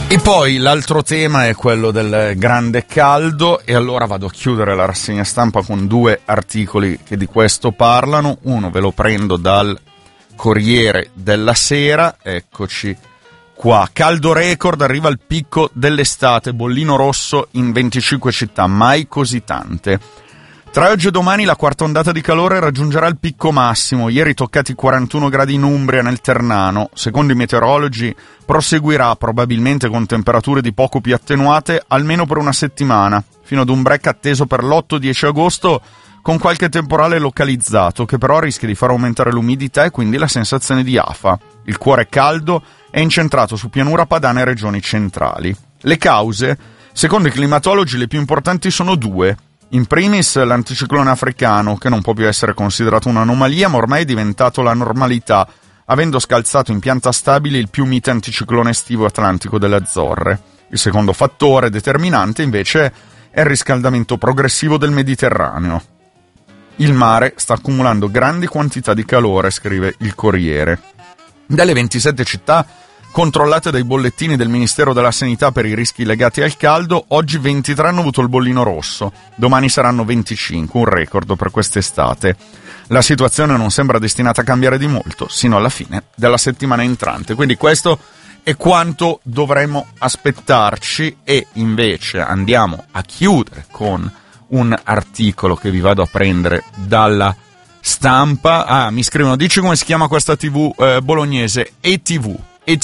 E poi l'altro tema è quello del grande caldo, e allora vado a chiudere la rassegna stampa con due articoli che di questo parlano. Uno ve lo prendo dal Corriere della Sera, eccoci qua. Caldo record, arriva al picco dell'estate, bollino rosso in 25 città, mai così tante. Tra oggi e domani la quarta ondata di calore raggiungerà il picco massimo, ieri toccati 41 gradi in Umbria, nel Ternano. Secondo i meteorologi proseguirà probabilmente con temperature di poco più attenuate almeno per una settimana, fino ad un break atteso per l'8-10 agosto con qualche temporale localizzato che però rischia di far aumentare l'umidità e quindi la sensazione di afa. Il cuore caldo è incentrato su pianura padana e regioni centrali. Le cause, secondo i climatologi, le più importanti sono due. In primis l'anticiclone africano, che non può più essere considerato un'anomalia, ma ormai è diventato la normalità, avendo scalzato in pianta stabile il più mite anticiclone estivo atlantico delle Azzorre. Il secondo fattore determinante, invece, è il riscaldamento progressivo del Mediterraneo. Il mare sta accumulando grandi quantità di calore, scrive il Corriere. Dalle 27 città controllate dai bollettini del Ministero della Sanità per i rischi legati al caldo, oggi 23 hanno avuto il bollino rosso, domani saranno 25, un record per quest'estate. La situazione non sembra destinata a cambiare di molto, sino alla fine della settimana entrante. Quindi questo è quanto dovremmo aspettarci, e invece andiamo a chiudere con un articolo che vi vado a prendere dalla Stampa. Mi scrivono, dici come si chiama questa TV bolognese? ETV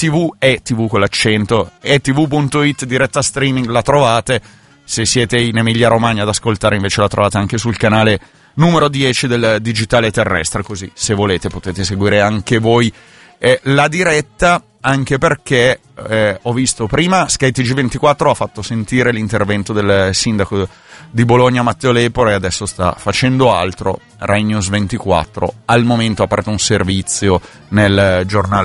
con l'accento, etv.it, diretta streaming, la trovate. Se siete in Emilia Romagna ad ascoltare, invece la trovate anche sul canale numero 10 del digitale terrestre, così se volete potete seguire anche voi la diretta, anche perché ho visto prima SkyTG24 ha fatto sentire l'intervento del sindaco di Bologna Matteo Lepore, e adesso sta facendo altro. Rai News 24 al momento ha aperto un servizio nel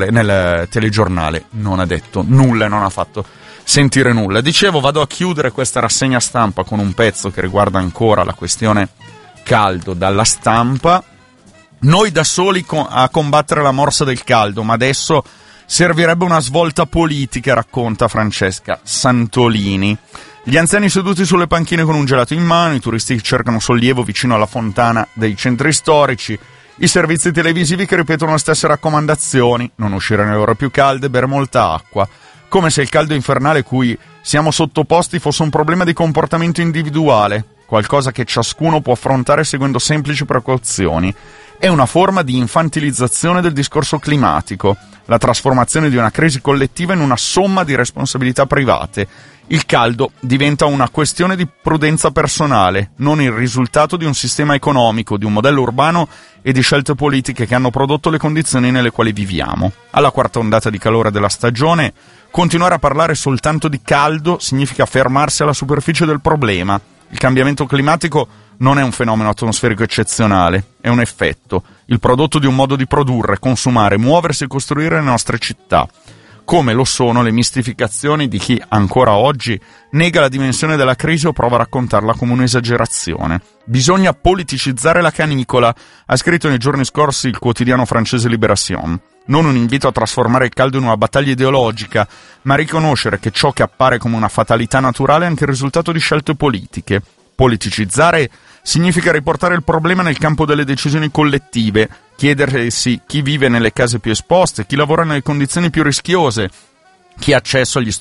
telegiornale, non ha detto nulla e non ha fatto sentire nulla. Dicevo, vado a chiudere questa rassegna stampa con un pezzo che riguarda ancora la questione caldo dalla Stampa. Noi da soli a combattere la morsa del caldo, ma adesso servirebbe una svolta politica, racconta Francesca Santolini. Gli anziani seduti sulle panchine con un gelato in mano, i turisti che cercano sollievo vicino alla fontana dei centri storici, i servizi televisivi che ripetono le stesse raccomandazioni: non uscire nelle ore più calde, bere molta acqua, come se il caldo infernale cui siamo sottoposti fosse un problema di comportamento individuale, qualcosa che ciascuno può affrontare seguendo semplici precauzioni. È una forma di infantilizzazione del discorso climatico, la trasformazione di una crisi collettiva in una somma di responsabilità private. Il caldo diventa una questione di prudenza personale, non il risultato di un sistema economico, di un modello urbano e di scelte politiche che hanno prodotto le condizioni nelle quali viviamo. Alla quarta ondata di calore della stagione, continuare a parlare soltanto di caldo significa fermarsi alla superficie del problema. Il cambiamento climatico non è un fenomeno atmosferico eccezionale, è un effetto, il prodotto di un modo di produrre, consumare, muoversi e costruire le nostre città, come lo sono le mistificazioni di chi ancora oggi nega la dimensione della crisi o prova a raccontarla come un'esagerazione. Bisogna politicizzare la canicola, ha scritto nei giorni scorsi il quotidiano francese Libération. Non un invito a trasformare il caldo in una battaglia ideologica, ma a riconoscere che ciò che appare come una fatalità naturale è anche il risultato di scelte politiche. Politicizzare significa riportare il problema nel campo delle decisioni collettive, chiedersi chi vive nelle case più esposte, chi lavora nelle condizioni più rischiose, chi ha accesso agli